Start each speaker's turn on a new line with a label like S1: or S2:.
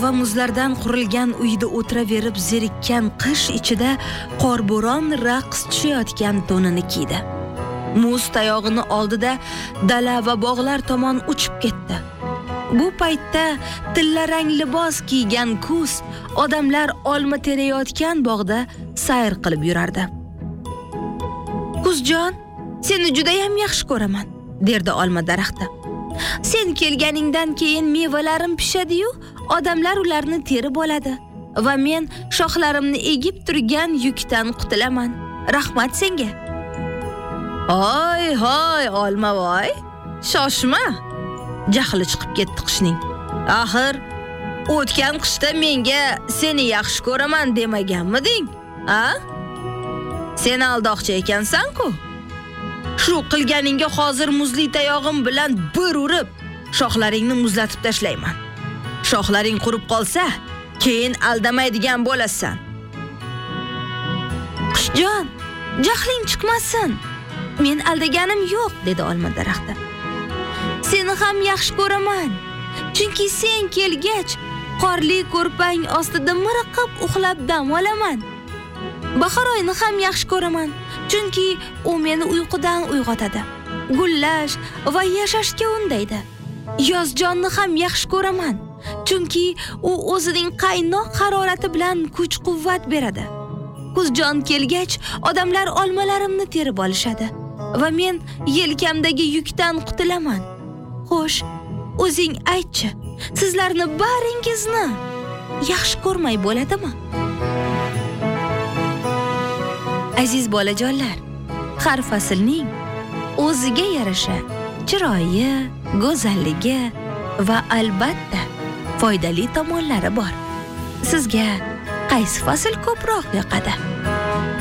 S1: va muzlardan qurilgan uyda o'tiraverib zerikkan qish ichida qorbo'ron raqs tushayotgan to'nini kiydi. Muz tayog'ini oldida dala va bog'lar tomon uchib ketdi. Bu paytda tillarang libos kiygan kuz odamlar olma terayotgan bog'da sayr qilib yurardi. Kuzjon, seni juda ham yaxshi ko'raman, derdi olma daraxti. Sen kelganingdan keyin mevalarim pishadi-yu, odamlar ularni terib oladi va men shoxlarimni egib turgan yukdan qutulaman. Rahmat senga. Hoy, olmavoy, shoshma. Jahli chiqib ketdi qishning. Axir o'tgan qishda menga seni yaxshi ko'raman demaganmiding? Ha? Sen aldoqchi ekansan-ku. Shu qilganingga hozir muzli tayog'im bilan bir urib, shoxlaringni muzlatib tashlayman. Shoxlaring qurib qolsa, keyin aldamaydigan bo'lasan. Qushjon, jahling chiqmasin. Men aldaganim yo'q, dedi olma daraxti. Seni ham yaxshi ko'raman. Chunki sen kelgach, qorli ko'rpang ostida miriqib uxlab dam olaman. Bahor oyini ham yaxshi ko'raman. Chunki u meni uyqudan uyg'otadi, gullash va yashashga undaydi. Yozjonni ham yaxshi ko'raman, chunki u o'zining qaynoq harorati bilan kuch-quvvat beradi. Kuzjon kelgach, odamlar olmalarimni terib olishadi va men yelkamdagi yukdan qutulaman. Xo'sh, o'zing aytchi, sizlarni baringizni yaxshi ko'rmay bo'ladimi? Aziz bolajonlar, har faslning o'ziga yarasha chiroyi, go'zalligi va albatta foydali tomonlari bor. Sizga qaysi fasl ko'proq yoqadi?